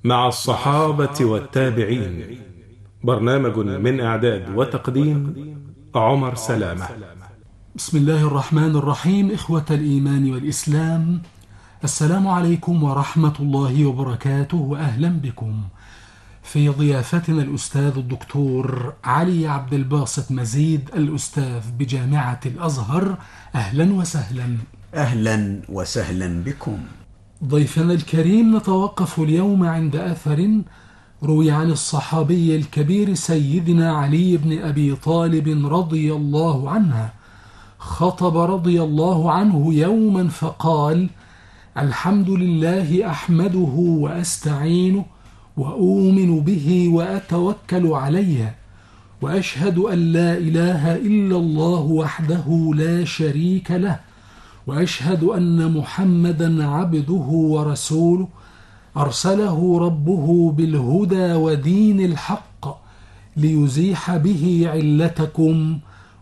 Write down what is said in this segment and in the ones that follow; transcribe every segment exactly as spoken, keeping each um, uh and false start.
مع الصحابة والتابعين. برنامج من إعداد وتقديم عمر سلامة. بسم الله الرحمن الرحيم. إخوة الإيمان والإسلام، السلام عليكم ورحمة الله وبركاته، وأهلا بكم في ضيافتنا الأستاذ الدكتور علي عبد الباسط مزيد، الأستاذ بجامعة الأزهر. أهلا وسهلا. أهلا وسهلا بكم. ضيفنا الكريم، نتوقف اليوم عند أثر روي عن الصحابي الكبير سيدنا علي بن أبي طالب رضي الله عنه. خطب رضي الله عنه يوما فقال: الحمد لله أحمده وأستعينه وأؤمن به وأتوكل عليه، وأشهد أن لا إله إلا الله وحده لا شريك له، وأشهد أن محمدا عبده ورسوله أرسله ربه بالهدى ودين الحق ليزيح به علتكم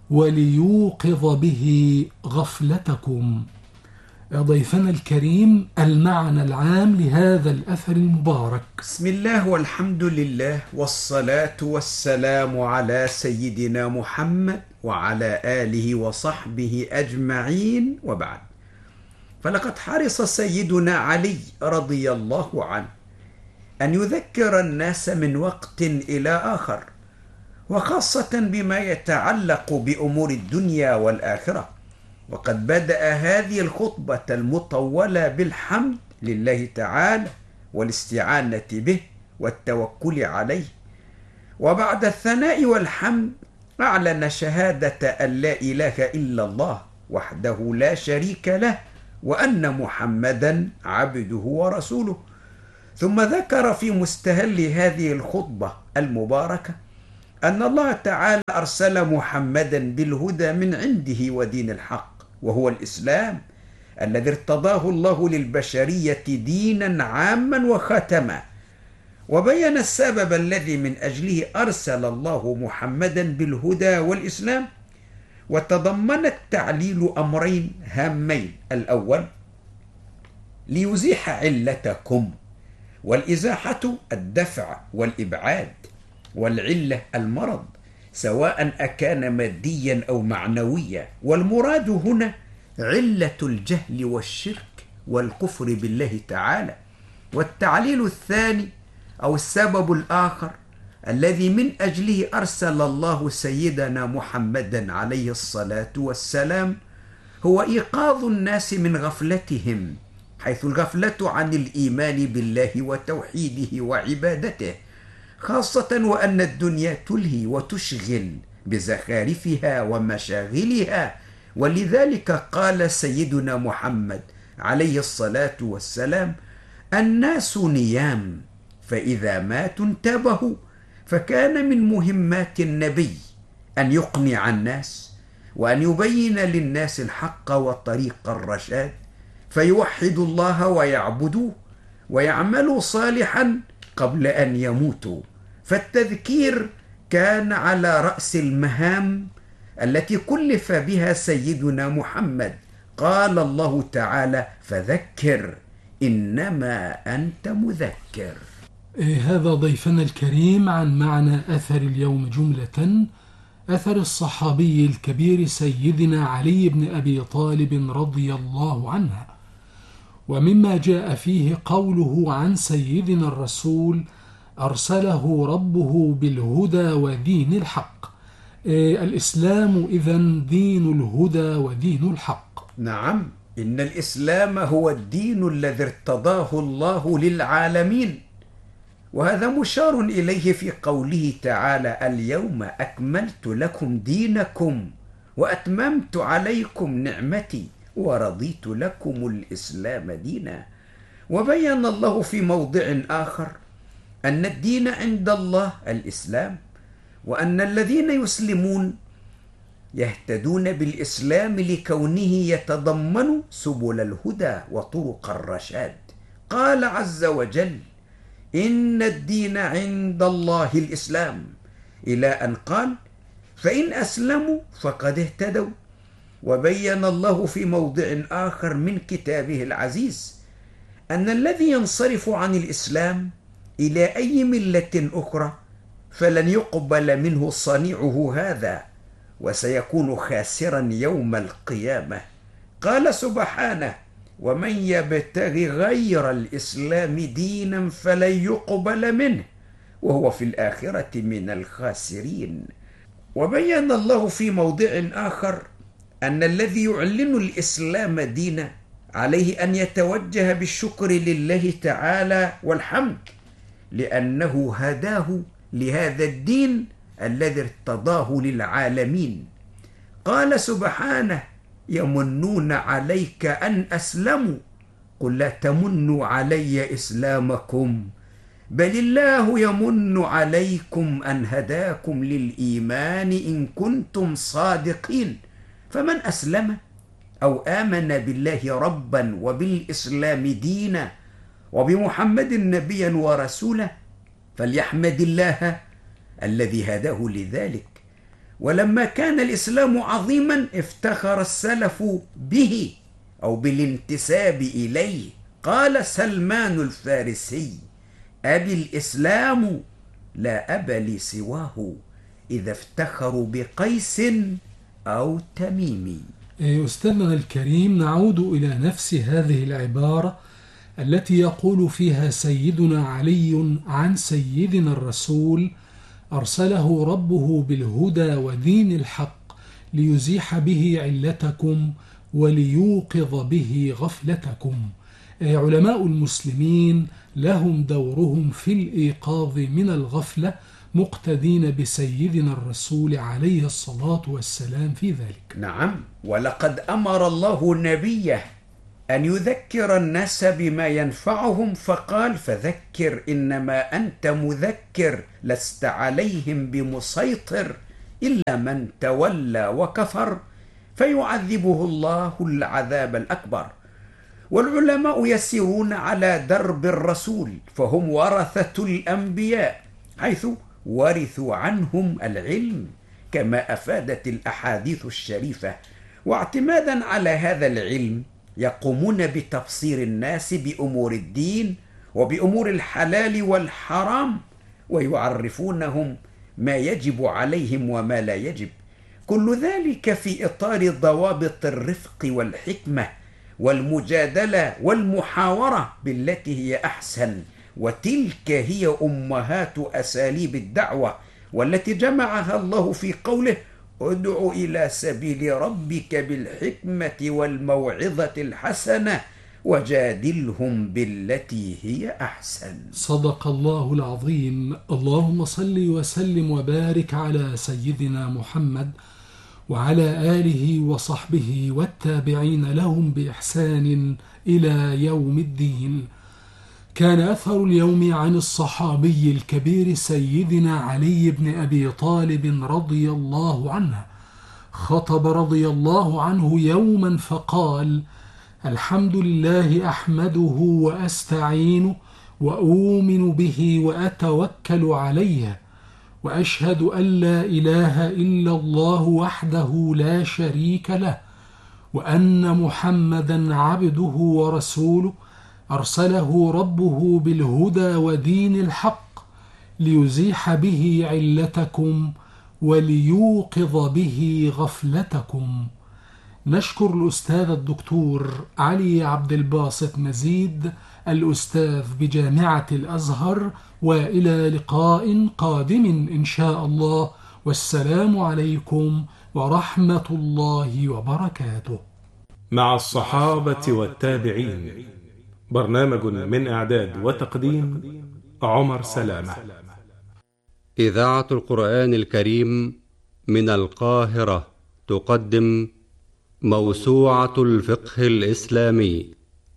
وليوقظ به غفلتكم. ضيفنا الكريم، المعنى العام لهذا الأثر المبارك. بسم الله والحمد لله والصلاة والسلام على سيدنا محمد وعلى آله وصحبه أجمعين، وبعد. فلقد حرص سيدنا علي رضي الله عنه أن يذكر الناس من وقت إلى آخر، وخاصة بما يتعلق بأمور الدنيا والآخرة. وقد بدأ هذه الخطبة المطولة بالحمد لله تعالى والاستعانة به والتوكل عليه، وبعد الثناء والحمد أعلن شهادة أن لا إله إلا الله وحده لا شريك له، وأن محمدا عبده ورسوله. ثم ذكر في مستهل هذه الخطبة المباركة أن الله تعالى أرسل محمدا بالهدى من عنده ودين الحق، وهو الإسلام الذي ارتضاه الله للبشرية دينا عاما وختما، وبين السبب الذي من أجله أرسل الله محمدا بالهدى والإسلام. وتضمنت تعليل أمرين هامين: الأول ليزيح علتكم، والإزاحة الدفع والإبعاد، والعلة المرض سواء أكان ماديا أو معنويا، والمراد هنا علة الجهل والشرك والكفر بالله تعالى. والتعليل الثاني أو السبب الآخر الذي من أجله أرسل الله سيدنا محمدا عليه الصلاة والسلام هو إيقاظ الناس من غفلتهم، حيث الغفلة عن الإيمان بالله وتوحيده وعبادته، خاصة وأن الدنيا تلهي وتشغل بزخارفها ومشاغلها. ولذلك قال سيدنا محمد عليه الصلاة والسلام: الناس نيام فإذا ماتوا انتبهوا. فكان من مهمات النبي أن يقنع الناس وأن يبين للناس الحق وطريق الرشاد، فيوحدوا الله ويعبدوه ويعملوا صالحا قبل أن يموتوا. فالتذكير كان على رأس المهام التي كلف بها سيدنا محمد. قال الله تعالى: فذكر إنما أنت مذكر. هذا ضيفنا الكريم عن معنى أثر اليوم جملة: أثر الصحابي الكبير سيدنا علي بن أبي طالب رضي الله عنه. ومما جاء فيه قوله عن سيدنا الرسول: أرسله ربه بالهدى ودين الحق. الإسلام إذن دين الهدى ودين الحق. نعم، إن الإسلام هو الدين الذي ارتضاه الله للعالمين، وهذا مشار إليه في قوله تعالى: اليوم أكملت لكم دينكم وأتممت عليكم نعمتي ورضيت لكم الإسلام دينا. وبين الله في موضع آخر أن الدين عند الله الإسلام، وأن الذين يسلمون يهتدون بالإسلام لكونه يتضمن سبل الهدى وطرق الرشاد. قال عز وجل: إن الدين عند الله الإسلام، إلى أن قال: فإن أسلموا فقد اهتدوا. وبين الله في موضع آخر من كتابه العزيز أن الذي ينصرف عن الإسلام إلى أي ملة أخرى فلن يقبل منه صنيعه هذا، وسيكون خاسرا يوم القيامة. قال سبحانه: ومن يبتغي غير الإسلام دينا فلن يقبل منه وهو في الآخرة من الخاسرين. وبين الله في موضع آخر أن الذي يعلن الإسلام دينا عليه أن يتوجه بالشكر لله تعالى والحمد، لأنه هداه لهذا الدين الذي ارتضاه للعالمين. قال سبحانه: يمنون عليك أن أسلموا قل لا تمنوا علي إسلامكم بل الله يمن عليكم أن هداكم للإيمان إن كنتم صادقين. فمن أسلم أو آمن بالله ربا وبالإسلام دينا وبمحمد نبيا ورسولا فليحمد الله الذي هداه لذلك. ولما كان الإسلام عظيما افتخر السلف به أو بالانتساب إليه. قال سلمان الفارسي: أبي الإسلام لا أب لي سواه إذا افتخروا بقيس أو تميم. أستاذنا الكريم، نعود إلى نفس هذه العبارة التي يقول فيها سيدنا علي عن سيدنا الرسول: أرسله ربه بالهدى ودين الحق ليزيح به علتكم وليوقظ به غفلتكم. علماء المسلمين لهم دورهم في الإيقاظ من الغفلة، مقتدين بسيدنا الرسول عليه الصلاة والسلام في ذلك. نعم، ولقد أمر الله نبيه أن يذكر الناس بما ينفعهم، فقال: فذكر إنما أنت مذكر لست عليهم بمسيطر إلا من تولى وكفر فيعذبه الله العذاب الأكبر. والعلماء يسيرون على درب الرسول، فهم ورثة الأنبياء حيث ورثوا عنهم العلم كما أفادت الأحاديث الشريفة. واعتمادا على هذا العلم يقومون بتبصير الناس بأمور الدين وبأمور الحلال والحرام، ويعرفونهم ما يجب عليهم وما لا يجب. كل ذلك في إطار ضوابط الرفق والحكمة والمجادلة والمحاورة بالتي هي أحسن، وتلك هي أمهات أساليب الدعوة والتي جمعها الله في قوله: ادع إلى سبيل ربك بالحكمة والموعظة الحسنة وجادلهم بالتي هي أحسن. صدق الله العظيم. اللهم صل وسلم وبارك على سيدنا محمد وعلى آله وصحبه والتابعين لهم بإحسان إلى يوم الدين. كان أثر اليوم عن الصحابي الكبير سيدنا علي بن أبي طالب رضي الله عنه. خطب رضي الله عنه يوما فقال: الحمد لله أحمده وأستعينه وأؤمن به وأتوكل عليه، وأشهد أن لا إله إلا الله وحده لا شريك له، وأن محمدا عبده ورسوله أرسله ربه بالهدى ودين الحق ليزيح به علتكم وليوقظ به غفلتكم. نشكر الأستاذ الدكتور علي عبد الباسط مزيد الأستاذ بجامعة الأزهر، وإلى لقاء قادم إن شاء الله، والسلام عليكم ورحمة الله وبركاته. مع الصحابة والتابعين، برنامج من إعداد وتقديم عمر سلامة. إذاعة القرآن الكريم من القاهرة تقدم موسوعة الفقه الإسلامي،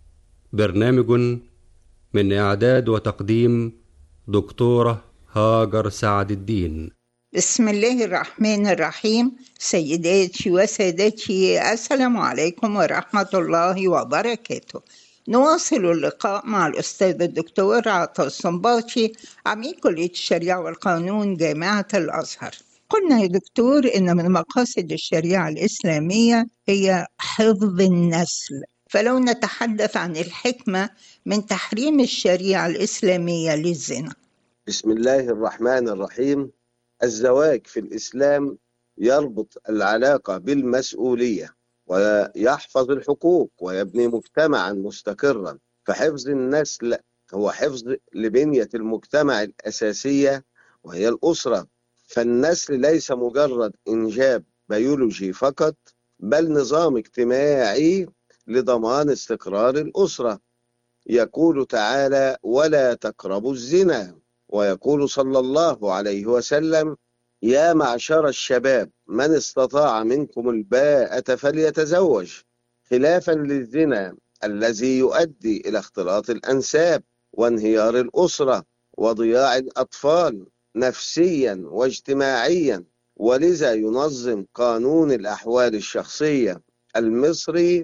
برنامج من إعداد وتقديم دكتورة هاجر سعد الدين. بسم الله الرحمن الرحيم. سيداتي وسادتي، السلام عليكم ورحمة الله وبركاته. نواصل اللقاء مع الأستاذ الدكتور عطا الصنباطي، عميد كلية الشريعة والقانون جامعة الأزهر. قلنا يا دكتور إن من مقاصد الشريعة الإسلامية هي حفظ النسل، فلو نتحدث عن الحكمة من تحريم الشريعة الإسلامية للزنا. بسم الله الرحمن الرحيم. الزواج في الإسلام يربط العلاقة بالمسؤولية ويحفظ الحقوق ويبني مجتمعا مستقرا، فحفظ النسل هو حفظ لبنية المجتمع الأساسية وهي الأسرة. فالنسل ليس مجرد إنجاب بيولوجي فقط، بل نظام اجتماعي لضمان استقرار الأسرة. يقول تعالى: ولا تقربوا الزنا، ويقول صلى الله عليه وسلم: يا معشر الشباب من استطاع منكم الباءة فليتزوج، خلافا للزنا الذي يؤدي إلى اختلاط الأنساب وانهيار الأسرة وضياع الأطفال نفسيا واجتماعيا. ولذا ينظم قانون الأحوال الشخصية المصري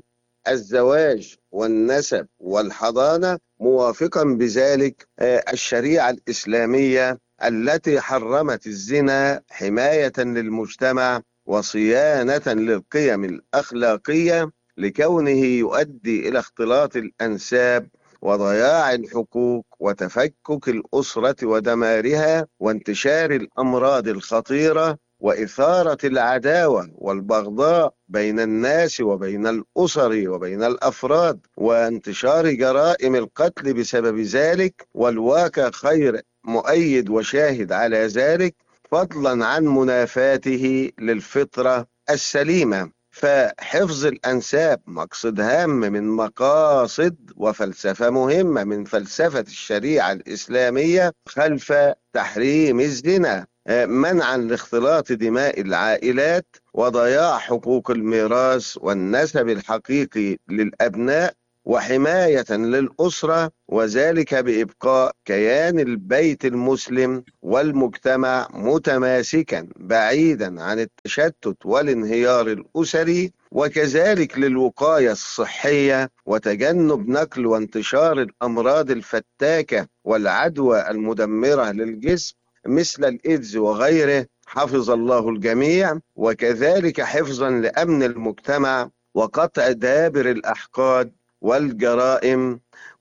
الزواج والنسب والحضانة موافقا بذلك الشريعة الإسلامية التي حرمت الزنا حماية للمجتمع وصيانة للقيم الأخلاقية، لكونه يؤدي إلى اختلاط الأنساب وضياع الحقوق وتفكك الأسرة ودمارها وانتشار الأمراض الخطيرة وإثارة العداوة والبغضاء بين الناس وبين الأسر وبين الأفراد وانتشار جرائم القتل بسبب ذلك، والواقع خير مؤيد وشاهد على ذلك، فضلا عن منافاته للفطرة السليمة. فحفظ الأنساب مقصد هام من مقاصد وفلسفة مهمة من فلسفة الشريعة الإسلامية خلف تحريم الزنا، منعا لاختلاط دماء العائلات وضياع حقوق الميراث والنسب الحقيقي للأبناء وحماية للأسرة، وذلك بإبقاء كيان البيت المسلم والمجتمع متماسكا بعيدا عن التشتت والانهيار الأسري، وكذلك للوقاية الصحية وتجنب نقل وانتشار الأمراض الفتاكة والعدوى المدمرة للجسم مثل الإيدز وغيره، حفظ الله الجميع. وكذلك حفظا لأمن المجتمع وقطع دابر الأحقاد والجرائم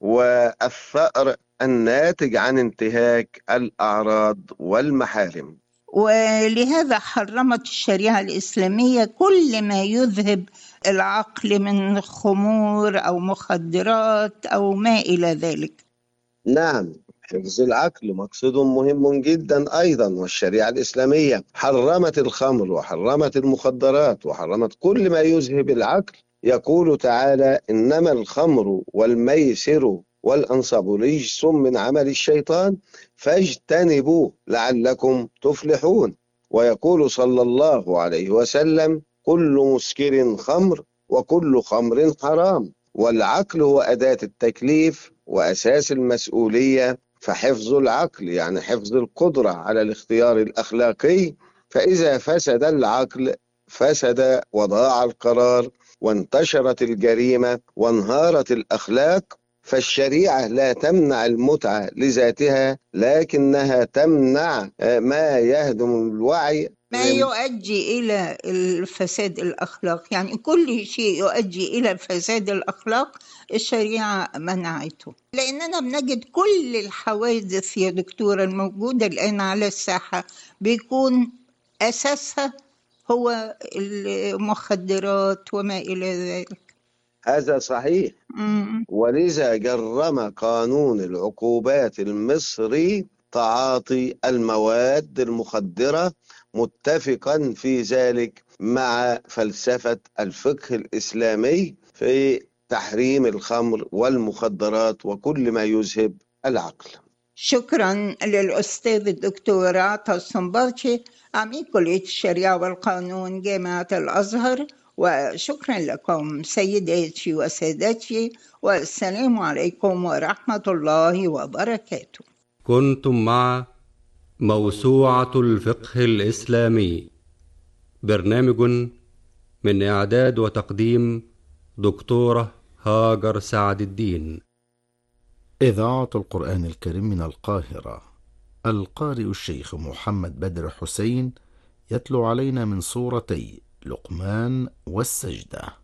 والثأر الناتج عن انتهاك الأعراض والمحارم. ولهذا حرمت الشريعة الإسلامية كل ما يذهب العقل من خمور أو مخدرات أو ما إلى ذلك. نعم، حفظ العقل مقصود مهم جدا أيضا، والشريعة الإسلامية حرمت الخمر وحرمت المخدرات وحرمت كل ما يذهب العقل. يقول تعالى: إنما الخمر والميسر والأنصاب رجس من عمل الشيطان فاجتنبوه لعلكم تفلحون. ويقول صلى الله عليه وسلم: كل مسكر خمر وكل خمر حرام. والعقل هو أداة التكليف وأساس المسؤولية، فحفظ العقل يعني حفظ القدرة على الاختيار الأخلاقي، فإذا فسد العقل فسد وضاع القرار وانتشرت الجريمة وانهارت الأخلاق. فالشريعة لا تمنع المتعة لذاتها، لكنها تمنع ما يهدم الوعي، ما يؤدي إلى الفساد الأخلاق. يعني كل شيء يؤدي إلى فساد الأخلاق الشريعة منعته، لأننا بنجد كل الحوادث يا دكتورة الموجودة الآن على الساحة بيكون أساسها هو المخدرات وما إلى ذلك. هذا صحيح. مم. ولذا جرم قانون العقوبات المصري تعاطي المواد المخدرة، متفقا في ذلك مع فلسفة الفقه الإسلامي في تحريم الخمر والمخدرات وكل ما يذهب العقل. شكرا للأستاذ الدكتور عطا السنباطي عميد كلية الشريعة والقانون جامعة الأزهر، وشكرا لكم سيداتي وسادتي، والسلام عليكم ورحمة الله وبركاته. كنتم مع موسوعة الفقه الإسلامي، برنامج من إعداد وتقديم دكتورة هاجر سعد الدين. إذاعة القرآن الكريم من القاهرة. القارئ الشيخ محمد بدر حسين يتلو علينا من سورتي لقمان والسجدة.